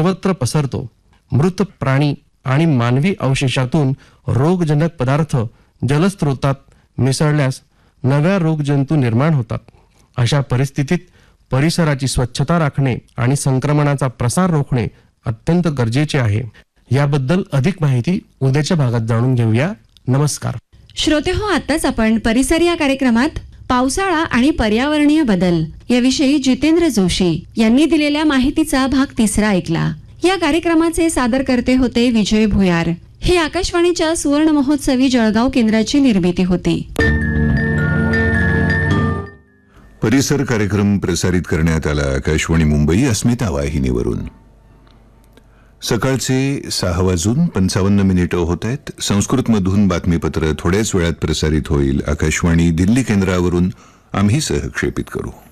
सर्वत्र पसरतो. मृत प्राणी आणि मानवी अवशेषातून रोगजनक पदार्थ जलस्रोतात मिसळल्यास नव्या रोगजंतू निर्माण होतात. अशा परिस्थितीत परिसराची स्वच्छता राखणे आणि संक्रमणाचा प्रसार रोखणे अत्यंत गरजेचे आहे. याबद्दल अधिक माहिती उद्याच्या भागात जाणून घेऊया. नमस्कार श्रोते हो, आताच आपण परिसर या कार्यक्रमात पावसाळा आणि पर्यावरणीय बदल याविषयी जितेंद्र जोशी यांनी दिलेल्या माहितीचा भाग 3 ऐकला. या कार्यक्रमाचे सादरकर्ते होते विजय भुयार. ही आकाशवाणीच्या सुवर्ण महोत्सवी जळगाव केंद्राची निर्मिती होती. परिसर कार्यक्रम प्रसारित करण्यात आला आकाशवाणी मुंबई अस्मिता वाहिनीवरून. सकाळचे 6:55 होत आहेत. संस्कृतमधून बातमीपत्र थोड्याच वेळात प्रसारित होईल. आकाशवाणी दिल्ली केंद्रावरून आम्ही सहक्षेपित करू.